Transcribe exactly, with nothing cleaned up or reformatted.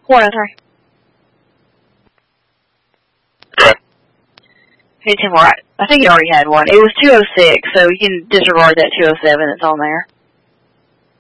one oh three. Okay, Tim, right. I think you already had one. It was two oh six, so you can disregard that two oh seven that's on there.